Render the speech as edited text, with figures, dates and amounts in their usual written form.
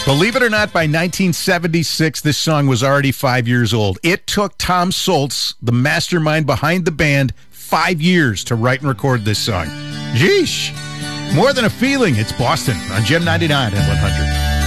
Believe it or not, by 1976, this song was already 5 years old. It took Tom Soltz, the mastermind behind the band, 5 years to write and record this song. Yeesh. More Than a Feeling. It's Boston on Gem 99 and 100.